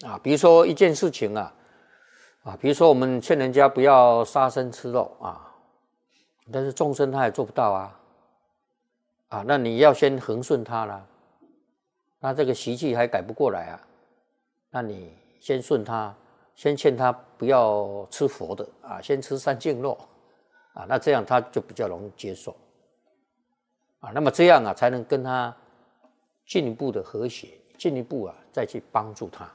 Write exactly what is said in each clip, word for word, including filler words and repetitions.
啊，比如说一件事情啊，啊，比如说我们劝人家不要杀生吃肉啊，但是众生他也做不到啊，啊，那你要先恒顺他啦，那这个习气还改不过来啊，那你先顺他，先劝他不要吃佛的啊，先吃三净肉啊，那这样他就比较容易接受啊，那么这样啊才能跟他进一步的和谐，进一步啊再去帮助他。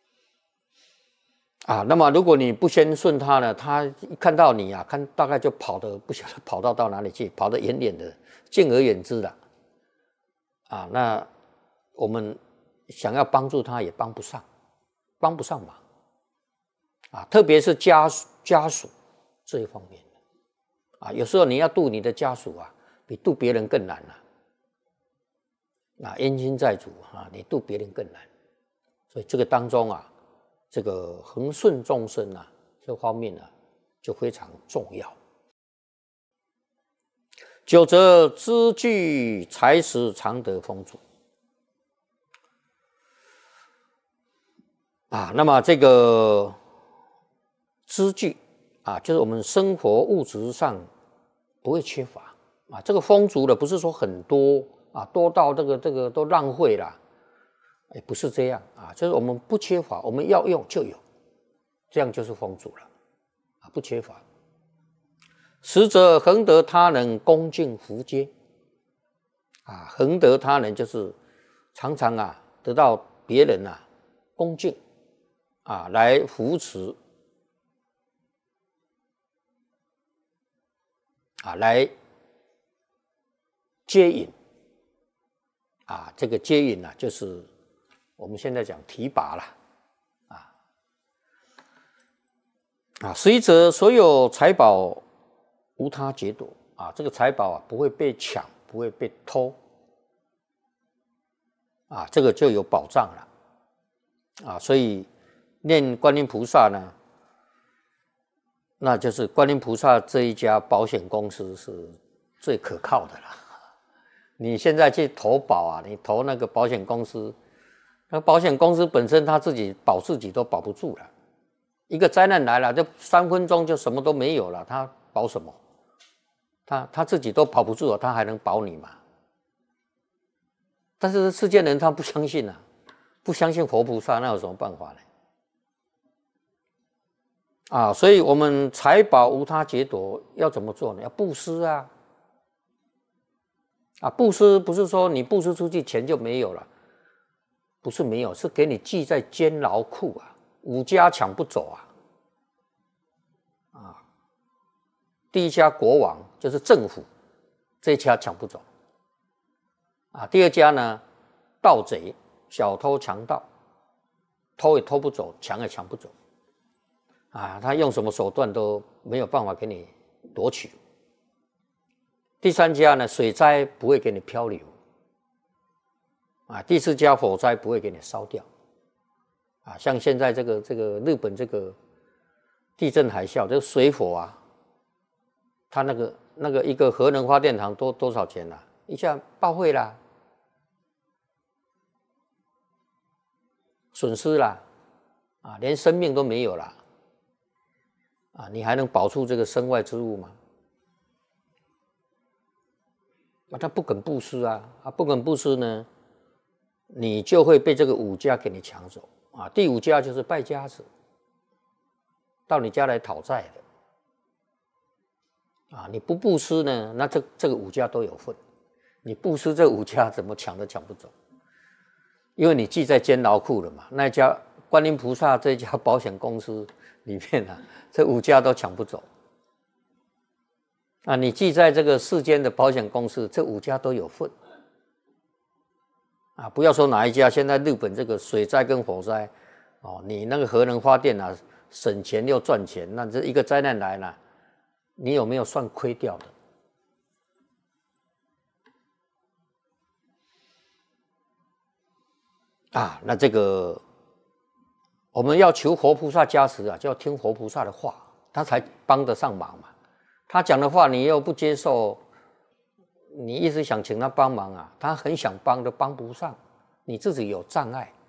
啊，那么如果你不先顺他呢，他一看到你啊，看大概就跑得不晓得跑到到哪里去，跑得远远的，敬而远之了。啊，那我们想要帮助他也帮不上，帮不上忙。啊，特别是家属家属这一方面，啊，有时候你要度你的家属啊，比度别人更难了。啊，冤亲债主啊，你度别人更难，所以这个当中啊。这个恒顺众生啊，这方面啊就非常重要。久则资具财食常得丰足啊。那么这个资具啊，就是我们生活物质上不会缺乏啊。这个丰足的不是说很多啊，多到这个这个都浪费了。也不是这样啊，就是我们不缺乏，我们要用就有，这样就是丰足了啊，不缺乏。实则恒得他人恭敬扶接啊，恒得他人就是常常啊得到别人啊恭敬啊来扶持啊来接引啊，这个接引啊就是我们现在讲提拔了啊啊，实则所有财宝无他劫夺啊，这个财宝啊不会被抢，不会被偷啊，这个就有保障了啊，所以念观音菩萨呢，那就是观音菩萨这一家保险公司是最可靠的了。你现在去投保啊，你投那个保险公司，那保险公司本身他自己保自己都保不住了，一个灾难来了，就三分钟就什么都没有了，他保什么？他他自己都保不住了，他还能保你吗？但是世间人他不相信啊，不相信佛菩萨，那有什么办法呢？啊，所以我们财宝无他劫夺，要怎么做呢？要布施啊！啊，布施不是说你布施出去钱就没有了，不是没有，是给你记在监牢库啊，五家抢不走啊！啊，第一家国王就是政府，这一家抢不走。啊，第二家呢，盗贼、小偷、强盗，偷也偷不走，抢也抢不走。啊，他用什么手段都没有办法给你夺取。第三家呢，水灾不会给你漂流，啊，第四家火灾不会给你烧掉，啊，像现在这个这个日本这个地震海啸，这个水火啊，它那个那个一个核能发电厂多多少钱啊？一下报废啦，损失啦，啊，连生命都没有啦。啊，你还能保住这个身外之物吗？啊，他不肯布施啊，啊，不肯布施呢，你就会被这个五家给你抢走啊。第五家就是败家子，到你家来讨债的啊。你不布施呢，那这这个五家都有份。你布施这五家怎么抢都抢不走，因为你记在监牢库了嘛。那一家观音菩萨这一家保险公司里面啊，这五家都抢不走啊！你记在这个世间的保险公司，这五家都有份啊！不要说哪一家，现在日本这个水灾跟火灾，哦，你那个核能发电啊，省钱又赚钱，那这一个灾难来了，你有没有算亏掉的？啊，那这个我们要求活菩萨加持啊，就要听活菩萨的话，他才帮得上忙嘛。他讲的话你又不接受，你一直想请他帮忙啊，他很想帮都帮不上，你自己有障碍